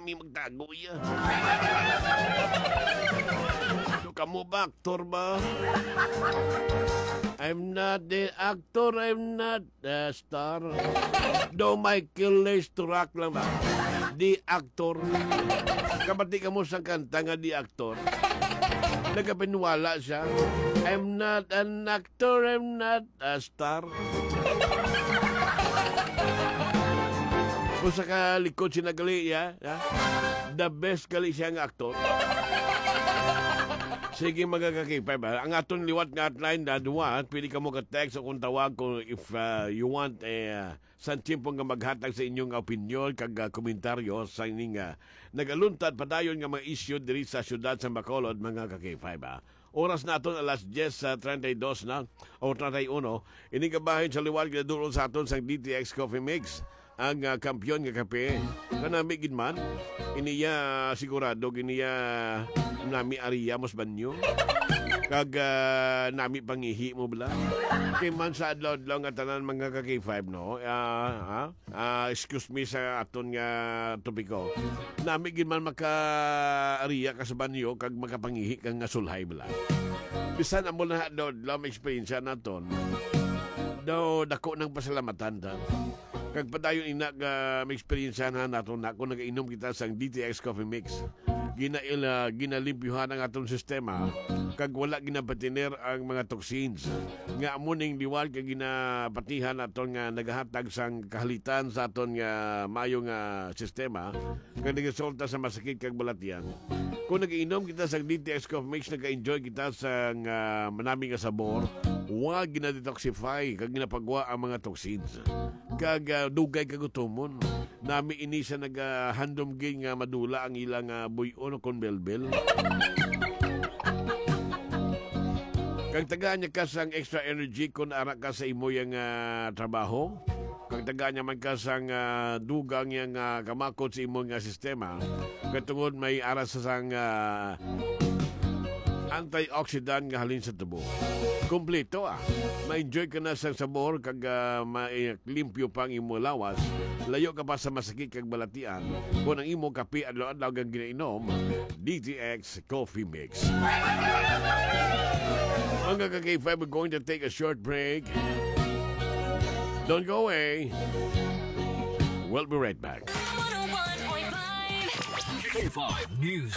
kami magtago ya. So, kamu ba, aktor ba? I'm not the actor, I'm not the star. Do Michael Lestruck lang ba? The actor. Kapati ka mo sa kanta nga the actor. Nagapinwala siya. I'm not an actor, I'm not a star. Kung sa kalikod sinagali, ya? The best kali siya nga aktor. Sige magkakipay ba? Ang aton liwat nga hotline na duwan, pwede ka mo ka-text o kung tawag ko if you want santimpong nga maghatag sa inyong opinion kag komentaryo sa inyong nagaluntad padayon nga mga issue diri sa syudad sa Bacolod mga kakipay ba? Oras na aton alas 10:32 na o 31. Ini kabahin sa liwat nga dulo sa aton sa DTX Coffee Mix. Ang kampiyon nga kape kanami gid man iniya sigurado giniya nami ariya mos banyo kag nami pangihi mo bala kay man sa adlaw-adlaw nga tanan mga ka-K5 no excuse me sa aton nga topiko nami gid man maka ariya ka sa banyo kag makapangihi kang nga sulhay bala bisan amo na adlaw-adlaw experience naton daw dako nang pasalamatan ta. Kag padayon ina may experience na nato na kung nag-inom kita sang DTX Coffee Mix. Ginalimpyuhan ang atong sistema kag wala ginapatiner ang mga toxins. Nga amuning liwal kag ginapatihan aton nga nagahatag sang kahalitan sa aton nga mayo nga sistema kag nagasulta sa masakit kag balatian. Kung nag-inom kita sang DTX Coffee Mix, nag-enjoy kita sang manami nga sabor, wag ginadetoxify kag ginapagwa ang mga toxins. Kag dugay kagutomon. Nami ini sa nag-handom gin nga madula ang ilang buyon o kon belbel. Kag tagaan niya ka sang extra energy kung ara ka sa imo yung trabaho. Kag tagaan niya man ka sang dugang yung kamakot sa imo nga sistema. Katungod may ara sa sang antioxidant nga halin sa tubo. Kompleto ma-enjoy ka na sa sabor kag limpyo pang imo lawas. Layo ka pa sa masakit kag balatian. Kung ang imo kape adlaw-adlaw kang ginainom, DTX Coffee Mix. Mga ka-K5, we're going to take a short break. Don't go away. We'll be right back. K5 News.